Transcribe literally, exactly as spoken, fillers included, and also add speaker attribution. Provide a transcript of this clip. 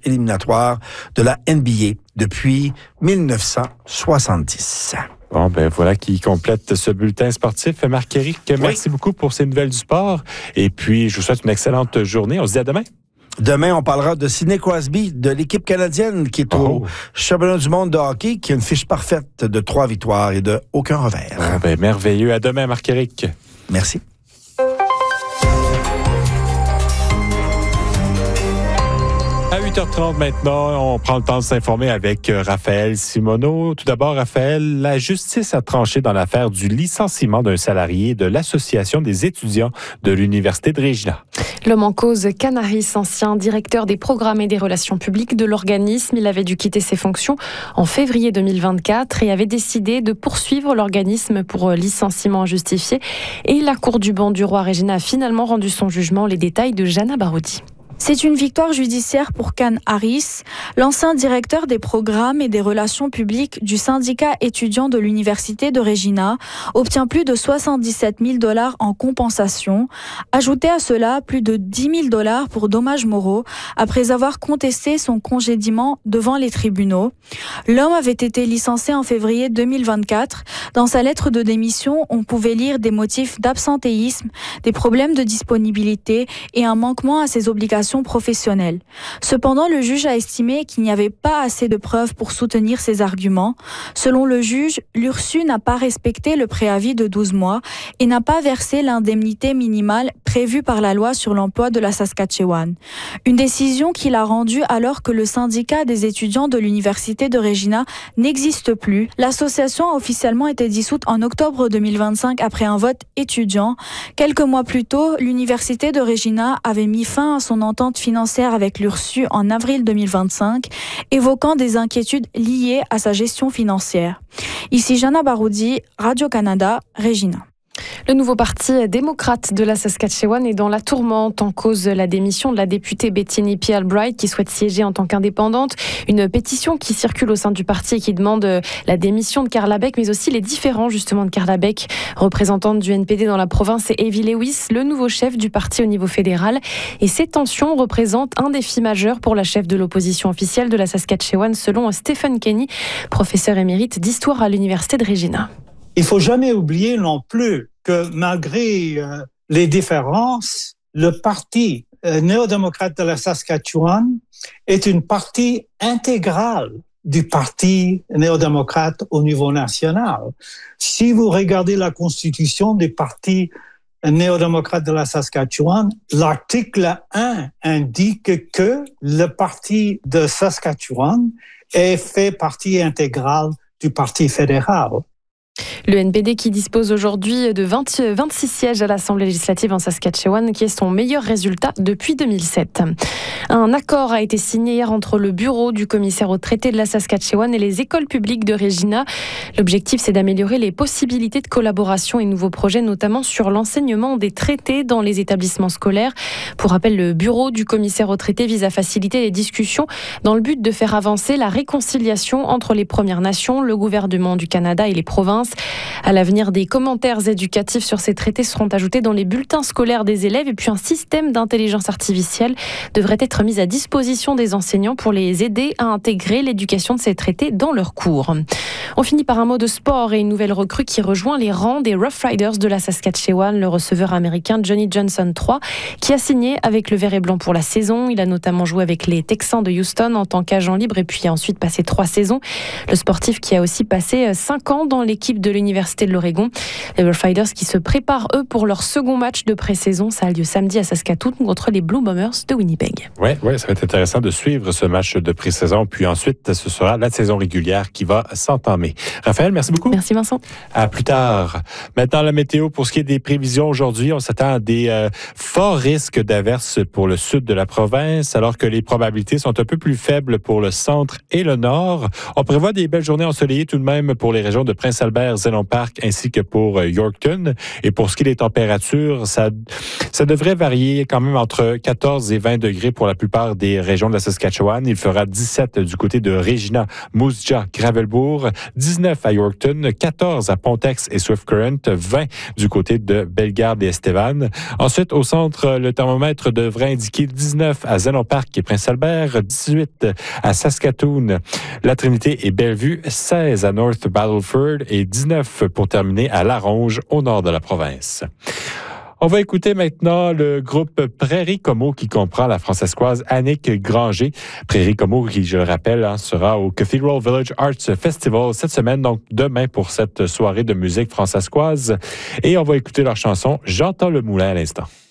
Speaker 1: éliminatoires de la N B A depuis dix-neuf cent soixante-dix.
Speaker 2: Bon, ben voilà qui complète ce bulletin sportif. Marc-Éric, merci oui. beaucoup pour ces nouvelles du sport. Et puis, je vous souhaite une excellente journée. On se dit à demain.
Speaker 1: Demain, on parlera de Sidney Crosby, de l'équipe canadienne qui est
Speaker 2: oh.
Speaker 1: au championnat du monde de hockey, qui a une fiche parfaite de trois victoires et de aucun revers.
Speaker 2: Oh, ben, merveilleux. À demain, Marc-Éric.
Speaker 1: Merci.
Speaker 2: À huit heures trente maintenant, on prend le temps de s'informer avec Raphaël Simoneau. Tout d'abord, Raphaël, la justice a tranché dans l'affaire du licenciement d'un salarié de l'Association des étudiants de l'Université de Regina.
Speaker 3: L'homme en cause, Canaris, ancien directeur des programmes et des relations publiques de l'organisme, il avait dû quitter ses fonctions en février deux mille vingt-quatre et avait décidé de poursuivre l'organisme pour licenciement injustifié. Et la Cour du banc du roi Regina a finalement rendu son jugement. Les détails de Jana Baroudi.
Speaker 4: C'est une victoire judiciaire pour Can Harris, l'ancien directeur des programmes et des relations publiques du syndicat étudiant de l'Université de Regina, obtient plus de soixante-dix-sept mille dollars en compensation. Ajoutez à cela plus de dix mille dollars pour dommages moraux après avoir contesté son congédiement devant les tribunaux. L'homme avait été licencié en février deux mille vingt-quatre. Dans sa lettre de démission, on pouvait lire des motifs d'absentéisme, des problèmes de disponibilité et un manquement à ses obligations professionnelle. Cependant, le juge a estimé qu'il n'y avait pas assez de preuves pour soutenir ses arguments. Selon le juge, l'U R S U n'a pas respecté le préavis de douze mois et n'a pas versé l'indemnité minimale prévue par la loi sur l'emploi de la Saskatchewan. Une décision qu'il a rendue alors que le syndicat des étudiants de l'Université de Regina n'existe plus. L'association a officiellement été dissoute en octobre deux mille vingt-cinq après un vote étudiant. Quelques mois plus tôt, l'Université de Regina avait mis fin à son entente financière avec l'U R S U en avril deux mille vingt-cinq, évoquant des inquiétudes liées à sa gestion financière. Ici Jana Baroudi, Radio-Canada, Regina.
Speaker 3: Le nouveau parti démocrate de la Saskatchewan est dans la tourmente en cause de la démission de la députée Bettini P. Albright qui souhaite siéger en tant qu'indépendante. Une pétition qui circule au sein du parti et qui demande la démission de Carla Beck, mais aussi les différents justement de Carla Beck, représentante du N P D dans la province, et Evie Lewis, le nouveau chef du parti au niveau fédéral. Et ces tensions représentent un défi majeur pour la chef de l'opposition officielle de la Saskatchewan, selon Stephen Kenny, professeur émérite d'histoire à l'Université de Regina.
Speaker 5: Il ne faut jamais oublier non plus que malgré euh, les différences, le Parti euh, néo-démocrate de la Saskatchewan est une partie intégrale du Parti néo-démocrate au niveau national. Si vous regardez la constitution des partis néo-démocrates de la Saskatchewan, l'article un indique que le Parti de Saskatchewan est fait partie intégrale du Parti fédéral.
Speaker 3: Le N P D qui dispose aujourd'hui de vingt, vingt-six sièges à l'Assemblée législative en Saskatchewan, qui est son meilleur résultat depuis deux mille sept. Un accord a été signé hier entre le bureau du commissaire au traité de la Saskatchewan et les écoles publiques de Regina. L'objectif, c'est d'améliorer les possibilités de collaboration et nouveaux projets, notamment sur l'enseignement des traités dans les établissements scolaires. Pour rappel, le bureau du commissaire au traité vise à faciliter les discussions dans le but de faire avancer la réconciliation entre les Premières Nations, le gouvernement du Canada et les provinces. À l'avenir, des commentaires éducatifs sur ces traités seront ajoutés dans les bulletins scolaires des élèves et puis un système d'intelligence artificielle devrait être mis à disposition des enseignants pour les aider à intégrer l'éducation de ces traités dans leurs cours. On finit par un mot de sport et une nouvelle recrue qui rejoint les rangs des Rough Riders de la Saskatchewan, le receveur américain Johnny Johnson trois, qui a signé avec le vert et blanc pour la saison. Il a notamment joué avec les Texans de Houston en tant qu'agent libre et puis a ensuite passé trois saisons. Le sportif qui a aussi passé cinq ans dans l'équipe de l'Université de l'Oregon. Les Rough Riders qui se préparent, eux, pour leur second match de pré-saison. Ça a lieu samedi à Saskatoon contre les Blue Bombers de Winnipeg.
Speaker 2: Oui, ouais, ça va être intéressant de suivre ce match de pré-saison. Puis ensuite, ce sera la saison régulière qui va s'entamer. Raphaël, merci beaucoup.
Speaker 3: Merci Vincent.
Speaker 2: À plus tard. Maintenant, la météo, pour ce qui est des prévisions aujourd'hui, on s'attend à des euh, forts risques d'averses pour le sud de la province, alors que les probabilités sont un peu plus faibles pour le centre et le nord. On prévoit des belles journées ensoleillées tout de même pour les régions de Prince Albert Prince-Albert, Zénon Park ainsi que pour Yorkton. Et pour ce qui est des températures, ça, ça devrait varier quand même entre quatorze et vingt degrés pour la plupart des régions de la Saskatchewan. Il fera dix-sept du côté de Regina, Moose Jaw, Gravelbourg, dix-neuf à Yorkton, quatorze à Pontex et Swift Current, vingt du côté de Bellegarde et Estevan. Ensuite, au centre, le thermomètre devrait indiquer dix-neuf à Zénon Park et Prince-Albert, dix-huit à Saskatoon, La Trinité et Bellevue, seize à North Battleford et dix-neuf pour terminer à La Ronge, au nord de la province. On va écouter maintenant le groupe Prairie Como qui comprend la francescoise Annick Granger. Prairie Como, qui, je le rappelle, hein, sera au Cathedral Village Arts Festival cette semaine, donc demain pour cette soirée de musique francescoise. Et on va écouter leur chanson « J'entends le moulin » à l'instant.